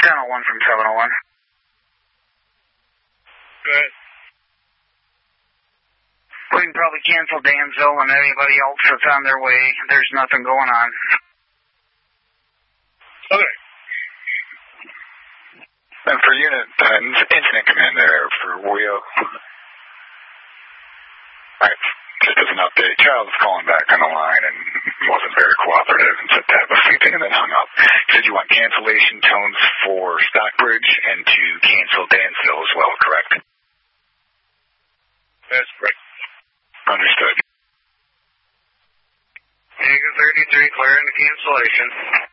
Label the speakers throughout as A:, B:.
A: 1001 from 701.
B: Good.
A: We can probably cancel Danville and anybody else that's on their way. There's nothing going on.
B: Okay.
C: And for unit, incident command there for Wheel. Alright, just as an update, Child was calling back on the line and wasn't very cooperative and said to have a sleeping and then hung up. Said you want cancellation tones for Stockbridge and to cancel Dansville as well, correct?
B: That's correct.
C: Understood.
A: Eagle 33 clearing the cancellation.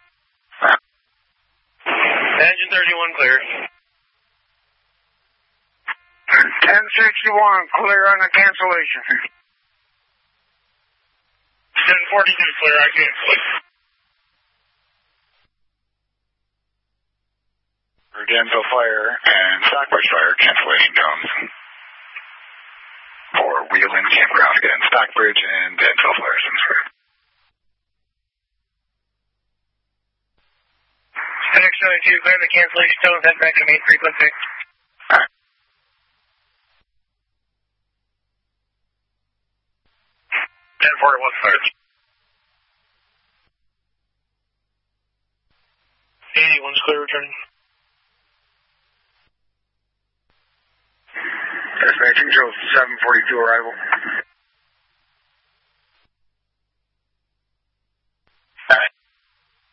B: Engine 31 clear.
A: 1061 clear on the cancellation.
B: 1042 clear on cancellation.
C: For Dansville Fire and Stockbridge Fire, cancellation tones. For Wheeling Campground again, Stockbridge and Dansville Fire Center.
A: 672 clear the cancellation tones, head back to main frequency.
C: Alright.
B: 1041 clear. 81's clear returning.
A: Dispatching shows 742 arrival.